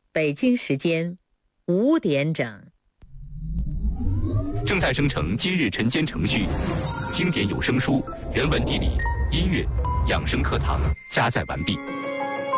北京时间5点整。 正在生成今日晨间程序，经典有声书、人文地理、音乐、养生课堂加载完毕。